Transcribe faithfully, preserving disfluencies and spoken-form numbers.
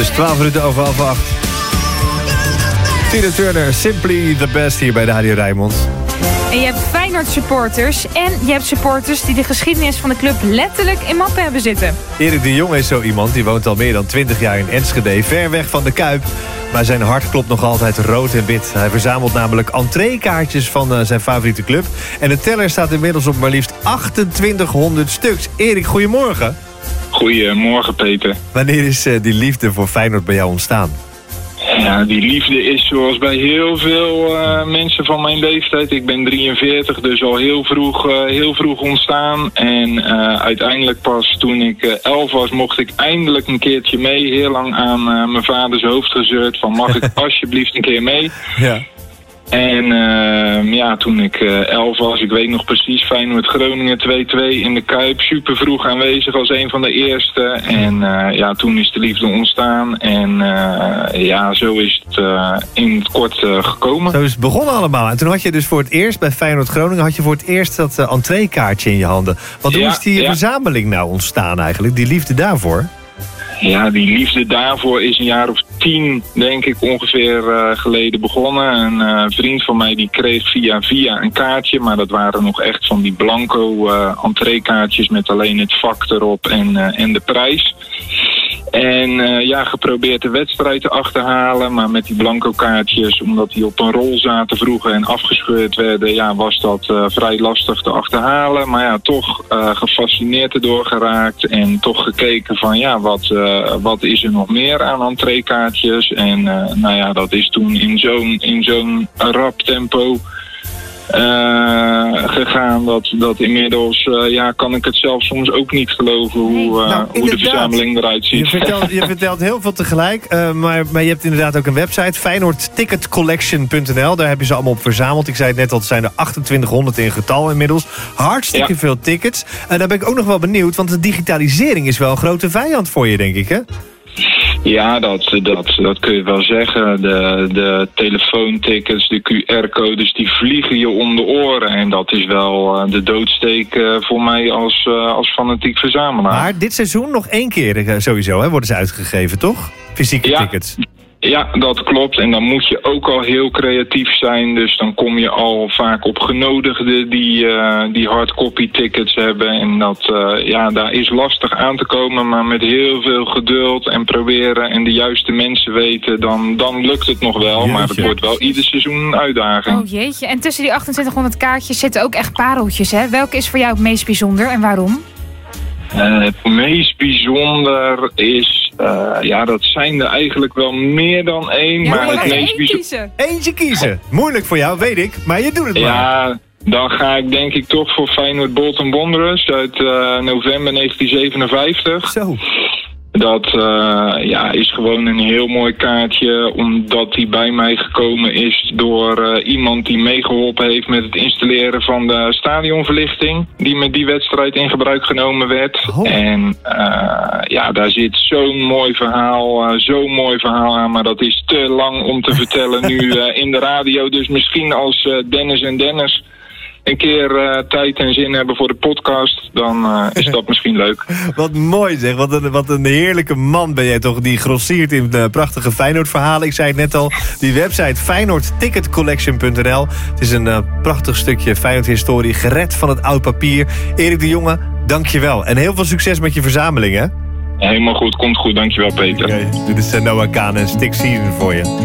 is twaalf minuten over half acht. Tina Turner, Simply the Best hier bij Radio Rijnmond. En je hebt Feyenoord supporters en je hebt supporters die de geschiedenis van de club letterlijk in mappen hebben zitten. Erik de Jong is zo iemand, die woont al meer dan twintig jaar in Enschede, ver weg van de Kuip. Maar zijn hart klopt nog altijd rood en wit. Hij verzamelt namelijk entreekaartjes van uh, zijn favoriete club. En de teller staat inmiddels op maar liefst achtentwintighonderd stuks. Erik, goedemorgen. Goedemorgen, Peter. Wanneer is uh, die liefde voor Feyenoord bij jou ontstaan? Ja, die liefde is zoals bij heel veel uh, mensen van mijn leeftijd. Ik ben drieënveertig, dus al heel vroeg, uh, heel vroeg ontstaan. En uh, uiteindelijk pas toen ik uh, elf was, mocht ik eindelijk een keertje mee. Heel lang aan uh, mijn vaders hoofd gezeurd van mag ik alsjeblieft een keer mee. Ja. En uh, ja, toen ik uh, elf was, ik weet nog precies, Feyenoord Groningen twee-twee in de Kuip. Super vroeg aanwezig als een van de eerste. En uh, ja, toen is de liefde ontstaan. En uh, ja, zo is het uh, in het kort uh, gekomen. Zo is het begonnen allemaal. En toen had je dus voor het eerst bij Feyenoord Groningen had je voor het eerst dat uh, entreekaartje in je handen. Want hoe ja, is die ja. verzameling nou ontstaan eigenlijk? Die liefde daarvoor? Ja, die liefde daarvoor is een jaar of tien, denk ik, ongeveer uh, geleden begonnen. Een uh, vriend van mij die kreeg via via een kaartje, maar dat waren nog echt van die blanco uh, entreekaartjes met alleen het vak erop en, uh, en de prijs. En uh, ja, geprobeerd de wedstrijd te achterhalen, maar met die blanco kaartjes, omdat die op een rol zaten vroeger en afgescheurd werden, ja, was dat uh, vrij lastig te achterhalen. Maar ja, toch uh, gefascineerd erdoor geraakt en toch gekeken van ja, wat, uh, wat is er nog meer aan entreekaartjes? En uh, nou ja, dat is toen in zo'n, in zo'n rap tempo Uh, gegaan dat, dat inmiddels, uh, ja, kan ik het zelf soms ook niet geloven hoe, uh, nou, hoe de verzameling eruit ziet. Je vertelt, je vertelt heel veel tegelijk, uh, maar, maar je hebt inderdaad ook een website, Feyenoord Ticket Collection punt n l. Daar heb je ze allemaal op verzameld. Ik zei het net al, het zijn er achtentwintighonderd in getal inmiddels. Hartstikke ja. veel tickets. En uh, daar ben ik ook nog wel benieuwd, want de digitalisering is wel een grote vijand voor je, denk ik, hè? Ja, dat, dat, dat kun je wel zeggen. De, de telefoontickets, de Q R-codes, die vliegen je om de oren. En dat is wel uh, de doodsteek uh, voor mij als, uh, als fanatiek verzamelaar. Maar dit seizoen nog één keer uh, sowieso, hè, worden ze uitgegeven, toch? Fysieke ja. tickets. Ja, dat klopt. En dan moet je ook al heel creatief zijn. Dus dan kom je al vaak op genodigden die, uh, die hardcopy tickets hebben. En dat, uh, ja, daar is lastig aan te komen. Maar met heel veel geduld en proberen en de juiste mensen weten, dan, dan lukt het nog wel. Jeetje. Maar het wordt wel ieder seizoen een uitdaging. Oh jeetje. En tussen die achtentwintighonderd kaartjes zitten ook echt pareltjes, hè? Welke is voor jou het meest bijzonder en waarom? Uh, het meest bijzonder is, uh, ja, dat zijn er eigenlijk wel meer dan één. Ja, maar maar het meest bijzonder. kiezen. Eentje kiezen. Moeilijk voor jou, weet ik. Maar je doet het maar. Ja, dan ga ik denk ik toch voor Feyenoord Bolton Wanderers uit uh, november negentien zevenenvijftig. Zo. Dat uh, ja, is gewoon een heel mooi kaartje, omdat die bij mij gekomen is door uh, iemand die meegeholpen heeft met het installeren van de stadionverlichting, die met die wedstrijd in gebruik genomen werd. Oh. En uh, ja, daar zit zo'n mooi verhaal, uh, zo'n mooi verhaal aan, maar dat is te lang om te vertellen nu uh, in de radio. Dus misschien als uh, Dennis en Dennis een keer uh, tijd en zin hebben voor de podcast, dan uh, is dat misschien leuk. Wat mooi zeg, wat een, wat een heerlijke man ben jij toch, die grossiert in uh, prachtige Feyenoord-verhalen. Ik zei het net al, die website Feyenoord Ticket Collection punt n l. Het is een uh, prachtig stukje Feyenoord-historie, gered van het oud papier. Erik de Jonge, dank je wel. En heel veel succes met je verzameling, hè? Helemaal goed, komt goed, dankjewel Peter. Okay, dit is uh, Noah Kahn en Stick Season voor je.